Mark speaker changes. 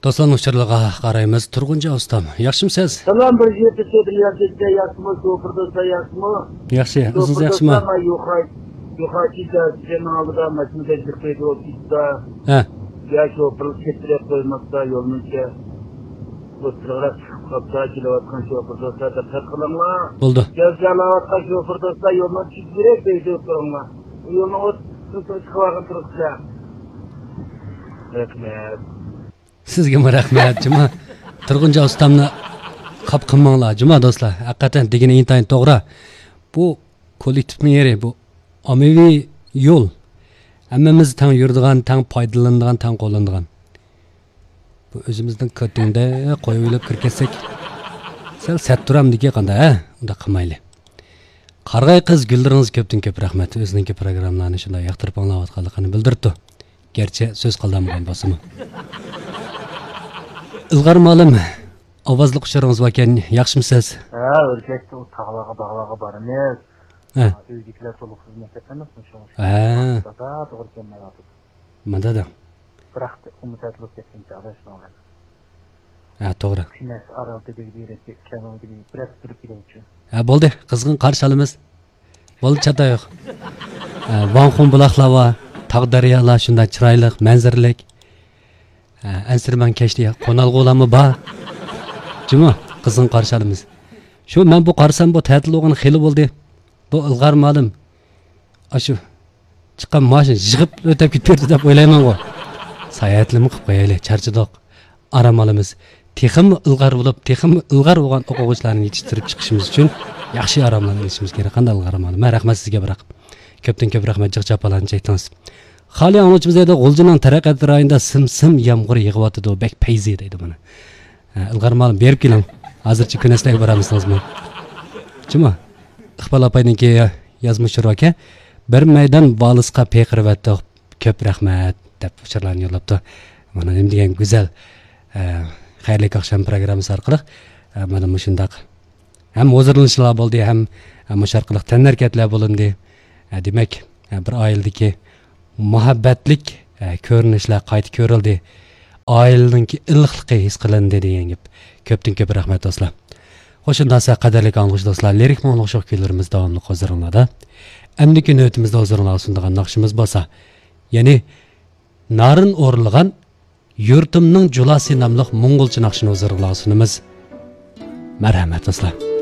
Speaker 1: Dostlarning uchirligiga qaraymiz. Turg'unja ustam, yaxshimisiz?
Speaker 2: Salom, bir yerda so'rayapti, yaxshimi, so'pir do'stlar yaxshimi?
Speaker 1: Yaxshi, o'zingiz yaxshimi?
Speaker 2: Yo'qotida jamoada mashinada chiqib o'tibdi.
Speaker 1: Ha.
Speaker 2: Ya so'pir ketirib qo'ymoqda yo'lnincha. O'tirib qopda kelayotgan so'pir do'stlar diqqat qilinglar.
Speaker 1: Bo'ldi.
Speaker 2: Jamoatga so'pir do'stlar yo'lni chiqib deydi o'tiringlar. Yo'lni chiqib turibdi. Rahmat.
Speaker 1: Sizga rahmat, Juma. Turg'unja ustamni qap qilmanglar, Juma do'stlar. Haqiqatan degani intayin to'g'ri. Bu kollektivning yeri, bu ommaviy yo'l. Hammamiz tang yuradigan, tang foydalanadigan, tang qo'llanadigan. Bu o'zimizning ko'tingda qo'yib o'ylab kirkesak, sal satturam dega qanday, ha? Unda qilmayli. Qarg'ay qiz guldiringiz ko'pdan ko'p rahmat. O'zining programmalarini shunday yoqtirib anglayotganligini bildirdi. Gerçi söz qaldırmagan basımı. Ilgar malım, ovozli qushlarınız varken yaxshimisiz?
Speaker 2: Ha, o'rgatda u tog'larga bog'larga boramiz.
Speaker 1: Ha.
Speaker 2: Uydagilar to'liq xizmat etamiz, shu.
Speaker 1: Ha.
Speaker 2: To'g'ri kelmayapti.
Speaker 1: Madada.
Speaker 2: Biroq umumatli ketgan chog'da
Speaker 1: Ha, to'g'ri.
Speaker 2: Kines aradagi berib kanalga biroz turib keluvchi.
Speaker 1: Ha, bo'ldi, qizg'in qarshi olamiz. Bo'ldi, chata yo'q. Vanxon buloqlari tağ daryolar shunday chiroyli, manzaralik. Ansirman kechdi, qo'nalg'o'lami bor. Juma, qizg'in qarshi olamiz. Shu men bu qarsam bu ta'til o'g'ini xili bo'ldi. Bu ilg'ar ma'lum. Ashu chiqqan mashin yig'ib o'tib ketdi deb o'ylayman ku. Sayohatlarni qilib qo'yaylik, charchadoq. Aram olamiz. Texim ilg'ar bo'lib, texim ilg'ar bo'lgan o'quvchilarni yetishtirib chiqishimiz uchun yaxshi aramlanishimiz kerak. Qanday ilg'ar ma'lum. Men rahmat sizga biroq. Köpten köp rahmet jig'japalarni çekdiniz. Hali anglashimiz edi, G'uljinning taraqqiyot rayonida sim yomg'ir yig'yotdi, bek payzi deydi buni. Ilg'ar ma'lum berib keling. Hozircha kunaslaga boramizmi? Juma. Iqbal opayniki yozmushir aka bir maydon bolisqa peqirvatdi. Ko'p rahmat deb uchirlarni yo'llabdi. Mana nima degan go'zal xayrli oqshom programmasi orqali mana shundaq ham o'zirinishlar bo'ldi, ham musharqiliq tanharakatlar bo'lindi. Demek bir oiladagi muhabbatlik ko'rinishlar qayta ko'rildi. Oilaningki iliqligi his qilindi degan gap. Ko'pdan ko'p rahmat do'stlar. Xo'shundasa qadrli anglish do'stlar, lirik monolog sho'klarimiz davomli hozirlanadi. Amdiki navbatimizda hozirlangan sundigan naqshimiz bo'lsa, ya'ni narin o'rilgan yurtimning julasi nomli mo'ng'ulcha naqshini hozirlangan sunimiz. Marhamat do'stlar.